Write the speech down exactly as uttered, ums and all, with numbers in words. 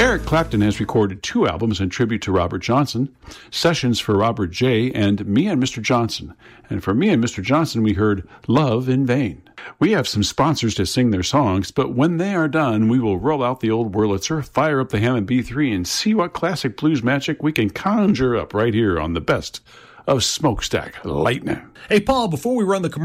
Eric Clapton has recorded two albums in tribute to Robert Johnson, Sessions for Robert J. and Me and Mister Johnson. And for Me and Mister Johnson, we heard Love in Vain. We have some sponsors to sing their songs, but when they are done, we will roll out the old Wurlitzer, fire up the Hammond B three, and see what classic blues magic we can conjure up right here on the best of Smokestack Lightning. Hey, Paul, before we run the commercial,